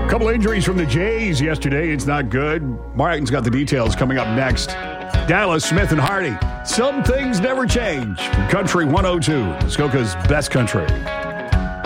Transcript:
Couple injuries from the Jays yesterday. It's not good. Martin's got the details coming up next. Dallas, Smith, and Hardy. Some things never change. From Country 102, Muskoka's best country.